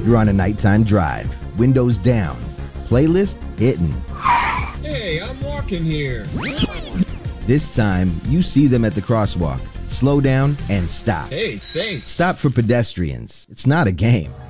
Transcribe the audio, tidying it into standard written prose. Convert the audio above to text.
You're on a nighttime drive, windows down, playlist hitting. Hey, I'm walking here. This time, you see them at the crosswalk. Slow down and stop. Hey, thanks. Stop for pedestrians. It's not a game.